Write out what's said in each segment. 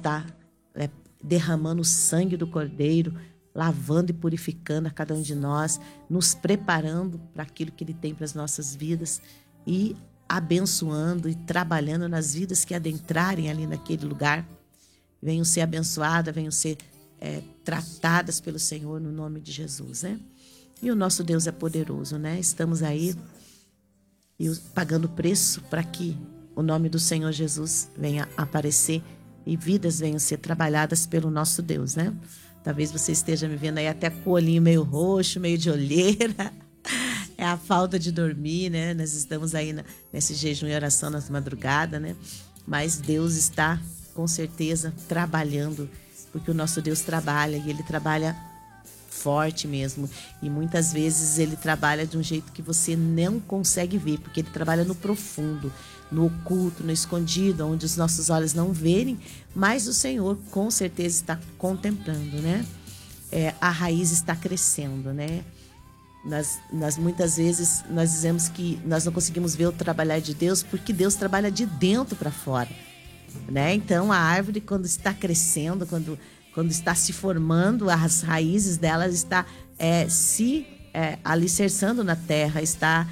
está derramando o sangue do Cordeiro, lavando e purificando a cada um de nós, nos preparando para aquilo que Ele tem para as nossas vidas e abençoando e trabalhando nas vidas que adentrarem ali naquele lugar. Venham ser abençoadas, venham ser tratadas pelo Senhor no nome de Jesus, né? E o nosso Deus é poderoso, né? Estamos aí pagando preço para que o nome do Senhor Jesus venha aparecer e vidas venham ser trabalhadas pelo nosso Deus, né? Talvez você esteja me vendo aí até com o olhinho meio roxo, meio de olheira. É a falta de dormir, né? Nós estamos aí nesse jejum e oração nas madrugadas, né? Mas Deus está, com certeza, trabalhando, porque o nosso Deus trabalha e Ele trabalha forte mesmo. E muitas vezes Ele trabalha de um jeito que você não consegue ver, porque Ele trabalha no profundo, no oculto, no escondido, onde os nossos olhos não verem, mas o Senhor com certeza está contemplando, né? A raiz está crescendo, né? Nós muitas vezes nós dizemos que nós não conseguimos ver o trabalhar de Deus porque Deus trabalha de dentro para fora, né? Então a árvore, quando está crescendo, quando está se formando, as raízes dela está se alicerçando na terra, está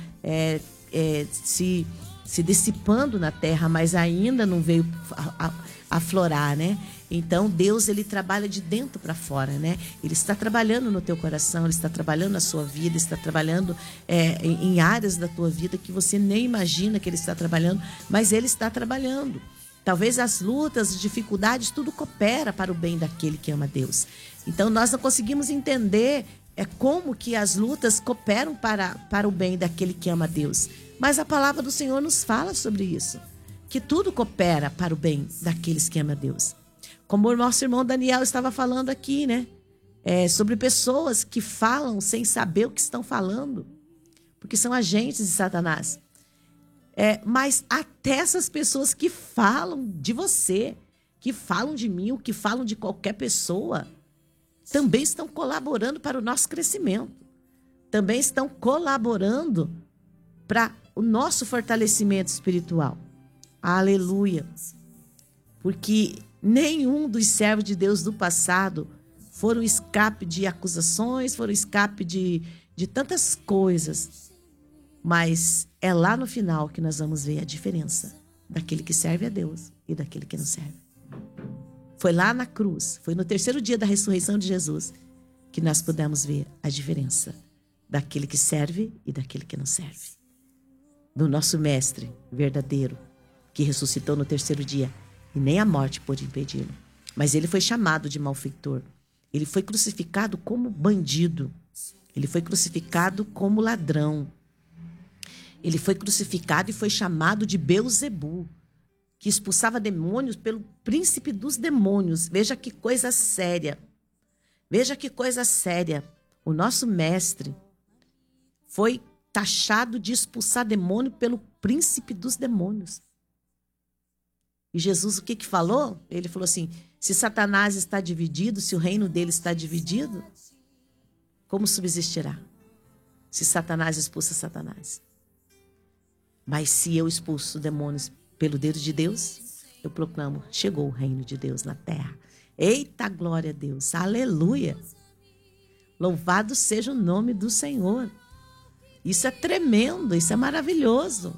se dissipando na terra, mas ainda não veio a florar, né? Então Deus, Ele trabalha de dentro para fora, né? Ele está trabalhando no teu coração, Ele está trabalhando na sua vida, está trabalhando em áreas da tua vida que você nem imagina que Ele está trabalhando, mas Ele está trabalhando. Talvez as lutas, as dificuldades, tudo coopera para o bem daquele que ama Deus. Então nós não conseguimos entender como que as lutas cooperam para o bem daquele que ama Deus. Mas a palavra do Senhor nos fala sobre isso, que tudo coopera para o bem daqueles que amam Deus. Como o nosso irmão Daniel estava falando aqui, né? Sobre pessoas que falam sem saber o que estão falando, porque são agentes de Satanás. Mas até essas pessoas que falam de você, que falam de mim, ou que falam de qualquer pessoa, também estão colaborando para o nosso crescimento. Também estão colaborando para o nosso fortalecimento espiritual. Aleluia! Porque nenhum dos servos de Deus do passado foram escape de acusações, foram escape de tantas coisas. Mas é lá no final que nós vamos ver a diferença daquele que serve a Deus e daquele que não serve. Foi lá na cruz, foi no terceiro dia da ressurreição de Jesus que nós pudemos ver a diferença daquele que serve e daquele que não serve. Do nosso mestre verdadeiro, que ressuscitou no terceiro dia, e nem a morte pôde impedi-lo. Mas ele foi chamado de malfeitor. Ele foi crucificado como bandido. Ele foi crucificado como ladrão. Ele foi crucificado e foi chamado de Beelzebu, que expulsava demônios pelo príncipe dos demônios. Veja que coisa séria. Veja que coisa séria. O nosso mestre foi taxado de expulsar demônio pelo príncipe dos demônios. E Jesus o que falou? Ele falou assim, se Satanás está dividido, se o reino dele está dividido, como subsistirá? Se Satanás expulsa Satanás. Mas se eu expulso demônios pelo dedo de Deus, eu proclamo, chegou o reino de Deus na terra. Eita, glória a Deus, aleluia. Louvado seja o nome do Senhor. Isso é tremendo, isso é maravilhoso.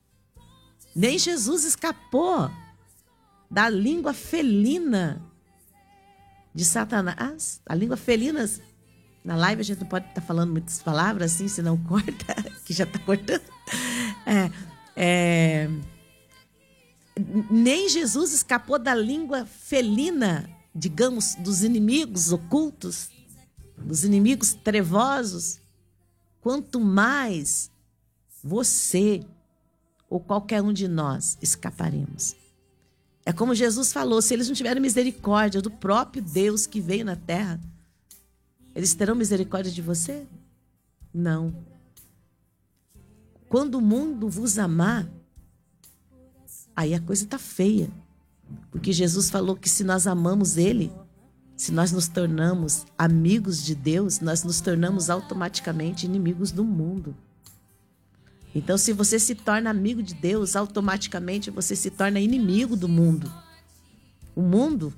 Nem Jesus escapou da língua felina de Satanás. A língua felina, na live a gente não pode estar falando muitas palavras assim, senão corta, que já está cortando. Nem Jesus escapou da língua felina, digamos, dos inimigos ocultos, dos inimigos trevosos. Quanto mais você ou qualquer um de nós escaparemos. É como Jesus falou, se eles não tiverem misericórdia do próprio Deus que veio na terra, eles terão misericórdia de você? Não. Quando o mundo vos amar, aí a coisa está feia. Porque Jesus falou que se nós amamos Ele, se nós nos tornamos amigos de Deus, nós nos tornamos automaticamente inimigos do mundo. Então, se você se torna amigo de Deus, automaticamente você se torna inimigo do mundo. O mundo